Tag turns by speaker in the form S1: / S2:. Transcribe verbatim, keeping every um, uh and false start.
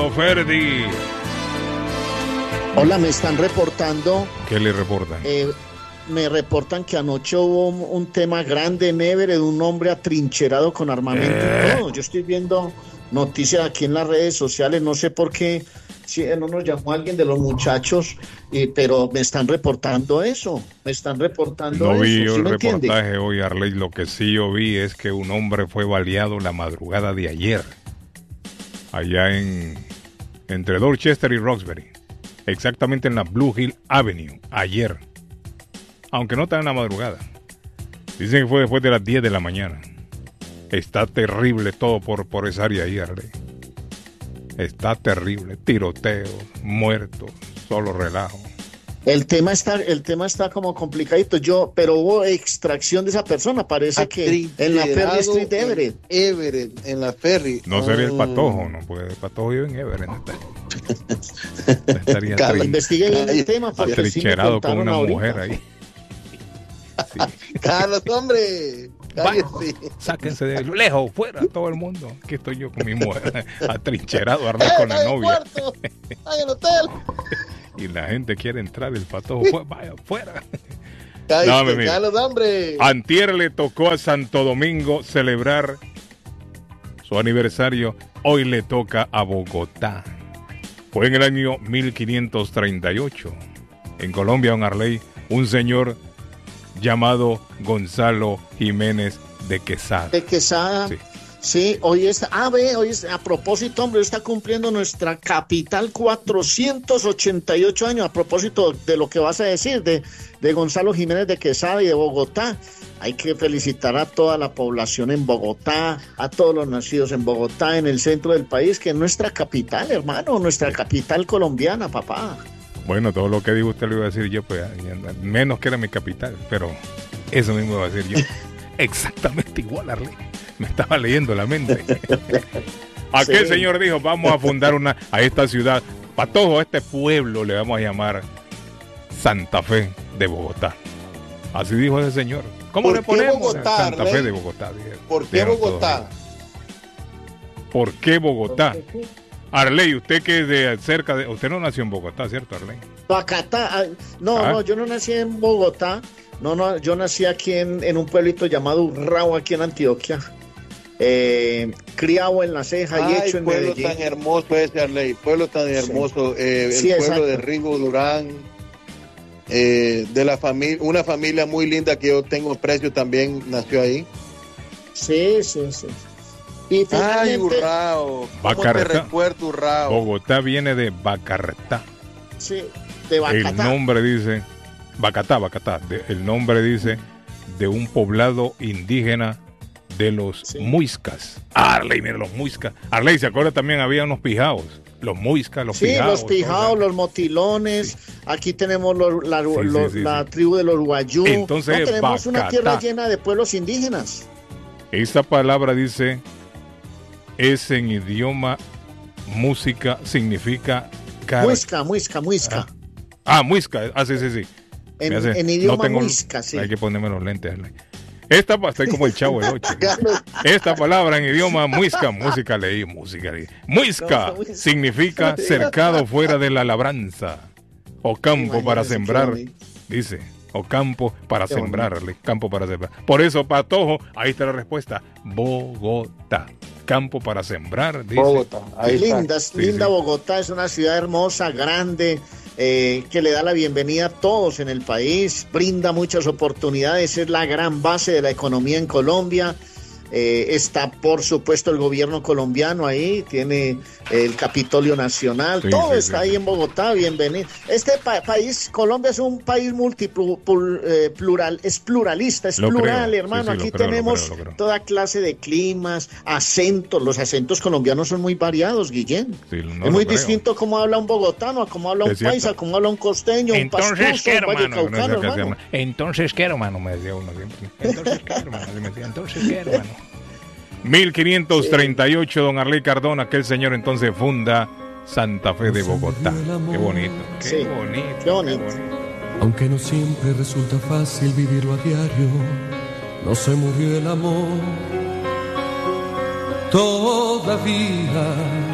S1: Alfredo Ferdi.
S2: Hola, me están reportando.
S1: ¿Qué le reportan?
S2: Eh, me reportan que anoche hubo un, un tema grande en Everett, de un hombre atrincherado con armamento
S1: Eh.
S2: y todo. Yo estoy viendo noticias aquí en las redes sociales, no sé por qué, si no nos llamó alguien de los muchachos, eh, pero me están reportando eso, me están reportando
S1: No
S2: eso.
S1: vi yo
S2: ¿Sí
S1: el
S2: me entiende?
S1: reportaje hoy, Arley. Lo que sí yo vi es que un hombre fue baleado la madrugada de ayer, allá en entre Dorchester y Roxbury, exactamente en la Blue Hill Avenue, ayer, aunque no está en la madrugada. Dicen que fue después de las diez de la mañana. Está terrible todo por, por esa área ahí, Arley. Está terrible, tiroteos, muertos, solo relajo.
S2: El tema está, el tema está como complicadito. Yo, pero hubo extracción de esa persona. Parece que en la Ferry Street de Everett.
S3: En Everett, en la Ferry.
S1: No sería el
S3: Mm.
S1: Patojo, no, porque el Patojo vive en Everett. No está- estaría
S2: Carlos,
S1: tri-
S2: investigue bien el tema porque sí me
S1: atrincherado con
S2: contaron
S1: una
S2: ahorita.
S1: mujer ahí. Sí.
S3: Carlos, hombre.
S1: Vaya,
S3: Cállese.
S1: sáquense de lejos, fuera todo el mundo. Aquí estoy yo con mi mujer, atrincherado, Arley, con la
S3: ¡Ay, en el
S1: novia.
S3: cuarto! ¡Ay, en el hotel!
S1: Y la gente quiere entrar, el Patojo, fu- vaya, fuera.
S3: Cállese,
S1: No, mi amigo.
S3: Carlos, hombre.
S1: Antier le tocó a Santo Domingo celebrar su aniversario. Hoy le toca a Bogotá. Fue en el año mil quinientos treinta y ocho. En Colombia, don Arley, un señor llamado Gonzalo Jiménez de Quesada.
S2: De Quesada.
S1: Sí.
S2: Sí, hoy está, ah, ve, hoy es, a propósito, hombre, hoy está cumpliendo nuestra capital cuatrocientos ochenta y ocho años, a propósito de lo que vas a decir, de, de Gonzalo Jiménez de Quesada y de Bogotá. Hay que felicitar a toda la población en Bogotá, a todos los nacidos en Bogotá, en el centro del país, que es nuestra capital, hermano, nuestra capital colombiana, papá.
S1: Bueno, todo lo que digo usted lo iba a decir yo, pues menos que era mi capital, pero eso mismo iba a decir yo. Exactamente igual, Arley. Me estaba leyendo la mente. Aquel
S2: Sí.
S1: señor dijo, vamos a fundar una a esta ciudad, Patojo, a este pueblo le vamos a llamar Santa Fe de Bogotá. Así dijo ese señor. ¿Cómo
S3: ¿Por
S1: le
S3: qué
S1: ponemos?
S3: Bogotá,
S1: Santa
S3: Arley?
S1: Fe de Bogotá. Dijeron,
S3: ¿Por qué
S1: dijeron
S3: Bogotá?
S1: todos. ¿Por qué Bogotá? Arley, usted que es de cerca de... Usted no nació en Bogotá, ¿cierto, Arley?
S2: Bacatá, ah, no,
S1: Ah.
S2: no, yo no nací en Bogotá, no, no, yo nací aquí en, en un pueblito llamado Urrao, aquí en Antioquia, eh, criado en La Ceja y
S3: Ay,
S2: hecho en
S3: pueblo
S2: Medellín.
S3: tan hermoso ese, Arley. Pueblo tan
S2: Sí.
S3: hermoso. eh, el
S2: Sí,
S3: pueblo
S2: exacto.
S3: de Rigo Durán. eh, de la familia, una familia muy linda que yo tengo precio también nació ahí.
S2: Sí, sí, sí. Y
S3: Ay,
S2: finalmente,
S3: Urrao. ¿Cómo te
S1: Bacarta.
S3: recuerdo, Urrao?
S1: Bogotá viene de Bacartá.
S2: sí, de
S1: El
S2: Bacatá.
S1: nombre dice, Bacatá, Bacatá, de- el nombre dice de un poblado indígena de los
S2: Sí.
S1: muiscas. Arley, mira los muiscas. Arley, ¿se acuerda también? Había unos pijaos. Los muiscas, los
S2: Sí,
S1: pijaos.
S2: los pijaos,
S1: todo.
S2: los motilones, aquí tenemos los- la,
S1: Sí,
S2: los-
S1: sí, sí,
S2: la
S1: sí.
S2: tribu de los guayú.
S1: Entonces,
S2: No, tenemos una
S1: Bacatá.
S2: tierra llena de pueblos indígenas.
S1: Esta palabra dice, es en idioma, música, significa... cara-
S2: Muisca, muisca, muisca.
S1: Ah, muisca. Ah, sí, sí, sí.
S2: En,
S1: Me hace-
S2: en idioma
S1: tengo-
S2: muisca, sí.
S1: Hay que ponerme los lentes. Arley. Esta, pa- estoy como el chavo el ocho. Esta palabra en idioma muisca, música leí, música leí. Muisca
S2: No, muisca.
S1: significa cercado fuera de la labranza o campo para
S2: Imagínese,
S1: sembrar,
S2: qué bonito.
S1: dice, o campo para
S2: Qué
S1: sembrar, Arley, campo para sembrar. Por eso, Patojo, ahí está la respuesta, Bogotá, campo para sembrar, dice.
S3: Bogotá. Ahí está.
S2: Linda,
S1: Sí,
S2: linda
S1: sí.
S2: Bogotá, es una ciudad hermosa, grande, eh, que le da la bienvenida a todos en el país, brinda muchas oportunidades, es la gran base de la economía en Colombia. Eh, está, por supuesto, el gobierno colombiano ahí, tiene el Capitolio Nacional,
S1: Sí,
S2: todo
S1: sí,
S2: está
S1: sí,
S2: ahí
S1: sí.
S2: en Bogotá, bienvenido. Este pa- país, Colombia es un país multiplural, eh, plural, es pluralista, es
S1: Lo
S2: plural,
S1: creo,
S2: hermano.
S1: sí, sí, lo
S2: Aquí
S1: creo, lo
S2: tenemos
S1: creo, lo creo.
S2: toda clase de climas, acentos, los acentos colombianos son muy variados, Guillén.
S1: Sí, no
S2: es
S1: lo
S2: muy
S1: creo.
S2: distinto cómo habla un bogotano, a cómo habla un
S1: Es cierto.
S2: paisa, cómo habla un costeño, un
S1: Entonces,
S2: pastuso,
S1: ¿qué,
S2: un
S1: hermano?
S2: vallecaucano,
S1: No sé qué se
S2: hermano.
S1: llama. Entonces, ¿qué, hermano? Me decía uno siempre. Entonces, ¿qué, hermano? Y me decía, entonces, ¿qué, hermano? mil quinientos treinta y ocho, don Arley Cardona, aquel señor entonces funda Santa Fe de Bogotá. Qué bonito, qué
S2: Sí,
S1: bonito.
S2: qué bonito.
S4: Aunque no siempre resulta fácil vivirlo a diario, no se murió el amor. Todavía